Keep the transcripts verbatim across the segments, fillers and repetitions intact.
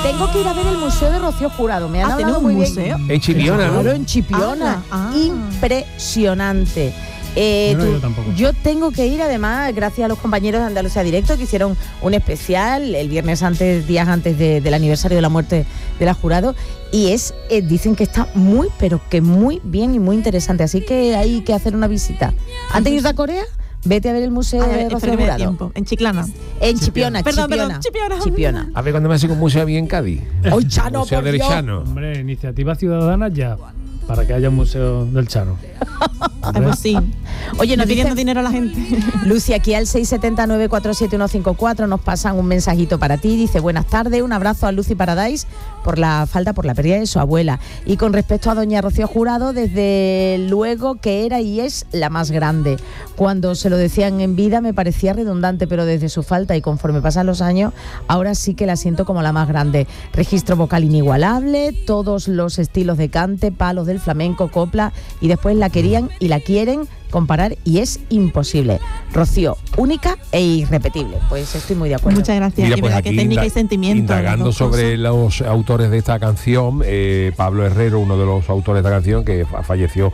Tengo que ir a ver el museo de Rocío Jurado. Me han Ah, hablado ¿tenemos muy un bien. museo? En Chipiona, ¿no? Claro, en Chipiona. Ah, ah. Impresionante. Eh, No, no, tú- yo tampoco. yo tengo que ir, además, gracias a los compañeros de Andalucía Directo que hicieron un especial el viernes antes, días antes de- del aniversario de la muerte de la Jurado, y es eh, dicen que está muy, pero que muy bien y muy interesante, así que hay que hacer una visita. Antes de irte a Corea, vete a ver el museo A ver, de espera Rocío que me dé Jurado. tiempo. En Chiclana. En Chipiona, Perdón, Chipiona. perdón, Chipiona. Chipiona. A ver, cuando me hace un museo bien en Cádiz. ¡Ay, Chano, Museo por del Dios! Chano. Hombre, iniciativa ciudadana ya, para que haya un museo del Chano. Ay, pues sí. Oye, No nos pidiendo dicen, dinero a la gente. Lucy, aquí al seis siete nueve cuatro siete uno cinco cuatro nos pasan un mensajito para ti. Dice, buenas tardes, un abrazo a Lucy Paradise por la falta, por la pérdida de su abuela. Y con respecto a doña Rocío Jurado, desde luego que era y es la más grande. Cuando se lo decían en vida me parecía redundante, pero desde su falta y conforme pasan los años, ahora sí que la siento como la más grande. Registro vocal inigualable, todos los estilos de cante, palos del flamenco, copla, y después la querían y la quieren comparar y es imposible. Rocío, única e irrepetible. Pues estoy muy de acuerdo. Muchas gracias. Mira, Y pues verdad que aquí técnica inda- y sentimiento. indagando las dos sobre cosas. los autores de esta canción, eh, Pablo Herrero, uno de los autores de esta canción, que fa- falleció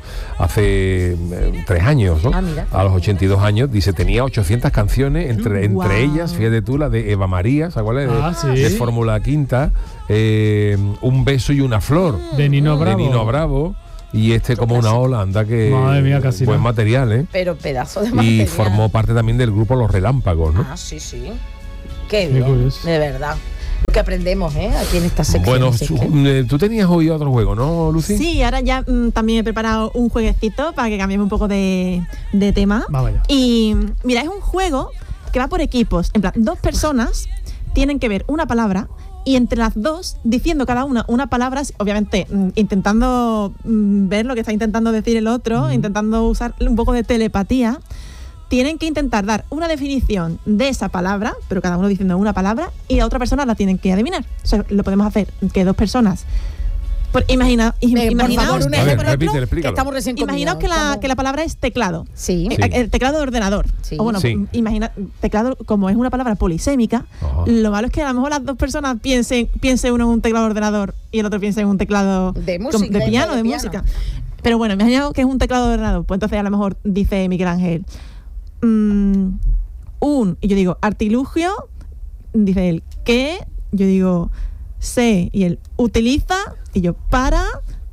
hace eh, tres años, ¿no? Ah, mira. A los ochenta y dos años, dice, tenía ochocientas canciones, entre, Guau. entre ellas, fíjate tú, la de Eva María, ¿sabes cuál es? De- Ah, sí. De Fórmula Quinta, eh, Un beso y una flor, De Nino Bravo. de Nino Bravo, y este como una ola, anda que Madre mía, casi buen no. material, ¿eh? Pero pedazo de Y material. formó parte también del grupo Los Relámpagos, ¿no? Ah, sí, sí. Qué Qué bien, curioso. de verdad. Lo que aprendemos, ¿eh? Aquí en esta sección. Bueno, así su- que- eh, tú tenías hoy otro juego, ¿no, Lucy? Sí, ahora ya mm, también he preparado un jueguecito para que cambiemos un poco de, de tema. Vamos allá. Y mira, es un juego que va por equipos. En plan, dos personas tienen que ver una palabra y entre las dos, diciendo cada una una palabra, obviamente mm, intentando mm, ver lo que está intentando decir el otro, intentando usar un poco de telepatía, tienen que intentar dar una definición de esa palabra, pero cada uno diciendo una palabra, y la otra persona la tienen que adivinar. O sea, lo podemos hacer que dos personas... Por, imagina, im- Venga, por imaginaos favor, un que, A ver, por ejemplo, repite, que explícalo. estamos recién imaginaos comidos, que la, estamos- que la palabra es teclado. Sí. Sí. El teclado de ordenador. Sí. O bueno, Sí. imagina, teclado, como es una palabra polisémica, Ajá. lo malo es que a lo mejor las dos personas piensen, piense uno en un teclado de ordenador y el otro piense en un teclado De com- música, de piano, de de, piano. música. Pero bueno, imaginaos que es un teclado de ordenador. Pues entonces a lo mejor dice Miguel Ángel, mm, un, y yo digo, artilugio, dice él, ¿qué? Yo digo, sé, y él, utiliza, y yo, para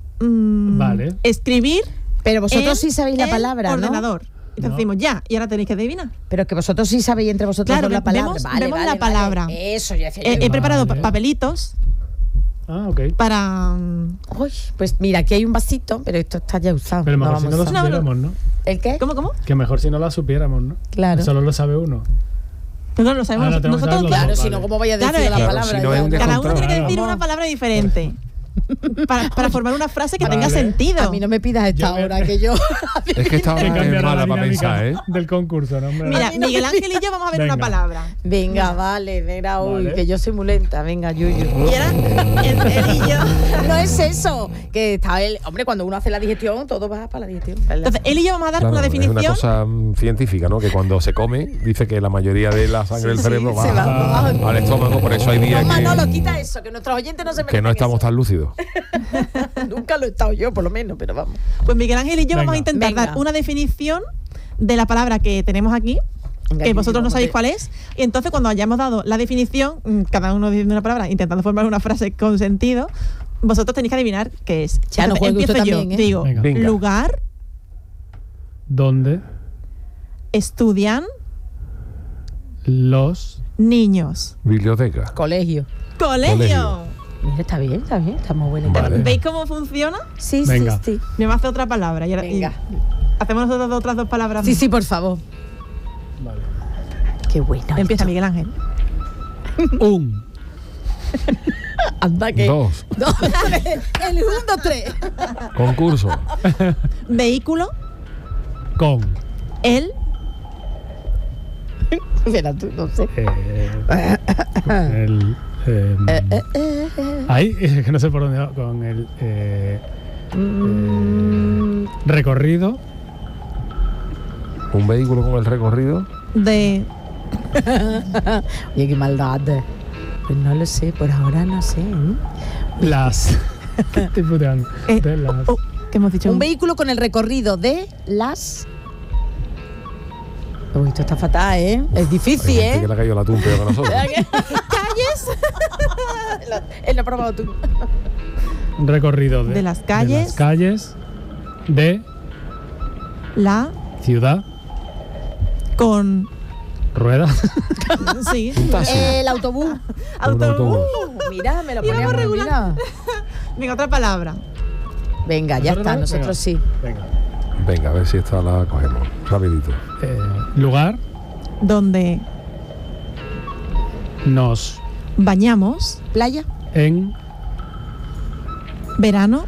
mm, Vale. escribir. Pero vosotros en sí sabéis la el palabra, ¿no? ordenador. Y entonces No. decimos, ya, y ahora tenéis que adivinar. Pero que vosotros sí sabéis entre vosotros Claro, dos la ve- palabra. vemos- Vale, vemos vale, la vale. palabra. Eso, ya decía He, yo. he preparado Vale. pa- papelitos Ah, ok. para... mm, Uy, pues mira, aquí hay un vasito, pero esto está ya usado. Pero mejor No si no vamos lo a- No, no. supiéramos, ¿no? ¿El qué? ¿Cómo, cómo? Que mejor si no la supiéramos, ¿no? Claro. Solo lo sabe uno. No, lo sabemos Ah, no, tenemos que nosotros. saberlo. Claro, Vale. si no, ¿cómo vaya a decir Claro, la claro, palabra? si no es un Ya- Cada uno tiene que Descontrolado. decir una palabra diferente para, para formar una frase que Vale. tenga sentido. A mí no me pidas esta Yo me- hora que yo... Es que esta Que hora es cambiará mala la para dinámica pensar, ¿eh? del concurso, ¿no? hombre? Mira, A mí no Miguel me Ángel y yo vamos a ver Venga. una palabra. Venga, vale, venga, uy, Vale. que yo soy muy lenta. Venga, Yuyu. Y ahora, él, él y yo. No es eso, que está el... Hombre, cuando uno hace la digestión, todo va para la digestión. Entonces, él y yo vamos a dar Claro, una es definición. una cosa mm, científica, ¿no? Que cuando se come, dice que la mayoría de la sangre del Sí, cerebro sí, va, se va, al estómago, por eso hay días No, que, Manolo, quita eso, que nuestros oyentes no se que no merecen estamos eso. tan lúcidos. Nunca lo he estado yo, por lo menos, pero vamos. Pues Miguel Ángel y yo vamos a Venga. intentar Venga. dar una definición de la palabra que tenemos aquí, Venga, que Yuyu, vosotros no vamos sabéis a- cuál es. Y entonces cuando hayamos dado la definición, mm, cada uno diciendo una palabra, intentando formar una frase con sentido, vosotros tenéis que adivinar qué es. Chano, Entonces, juegue usted empiezo yo. también, ¿eh? Digo, Venga. Venga. lugar, ¿Dónde estudian los niños. Biblioteca. Colegio. Colegio. Colegio. Mira, está bien, está bien, está muy buena. Vale. ¿Veis cómo funciona? Sí, Venga. sí, sí. Me va a hacer otra palabra. Y ahora- y Venga. hacemos nosotros otras dos palabras. Sí, más. sí, por favor. Vale. Qué bueno. Empieza Miguel Ángel. Un, Anda que... Dos. Dos, tres. El uno, dos, tres. Concurso. Vehículo, con, el, Mira tú, no sé. eh, el, eh, Eh, eh, eh, eh. ahí, es que no sé por dónde va, con el eh, Mm, eh, recorrido, Un vehículo con el recorrido. de, Oye, qué maldad. Pues no lo sé, por ahora no sé. ¿eh? Las. ¿Qué estoy puteando? Eh, De las. oh, ¿qué hemos dicho? Un vehículo con el recorrido de las... Uy, esto está fatal, ¿eh? Es difícil, Hay gente ¿eh? que le ha caído la tumba peor que nosotros. ¿Calles? Él lo ha probado tú. Un recorrido de, De las calles. de las calles de La ciudad, con... ruedas. Sí. Un taxi. El autobús. Un Autobús. Mira, me lo Íbamos poníamos regular. mira. Venga, otra palabra. Venga, ya ¿Nosotros está, no? nosotros sí. Venga. Venga, a ver si esta la cogemos. Rapidito. Eh, lugar, Donde nos, bañamos. Playa. en, Verano.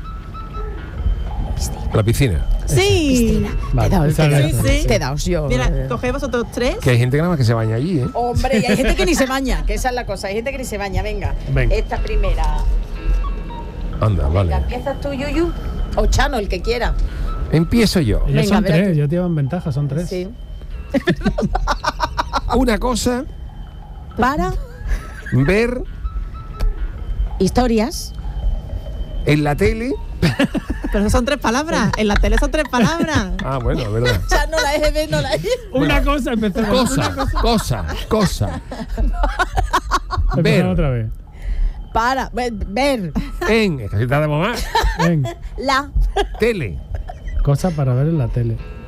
La piscina. Sí. Vale, te he dado, esa te he la- dado, Sí, sí. te he dado yo. Mira, coged vosotros tres. Que hay gente que nada más que se baña allí, ¿eh? Hombre, y hay gente que ni se baña, que esa es la cosa, hay gente que ni se baña, venga. Venga. Esta primera. Anda, Venga, vale. empiezas tú, Yuyu. O Chano, el que quiera. Empiezo yo. Ellos Venga, son verás tres, tú. ya llevan ventaja, son tres. Sí. Una cosa, Para ver historias. en la tele. Pero son tres palabras. En la tele son tres palabras. Ah, bueno, es verdad. Chano, la E G B no la E. Una cosa, empezamos. Cosa, cosa, cosa. Empezamos Ver otra vez. Para ver, ver en, es que así tardamos más. En, la Tele. cosa para ver en la tele.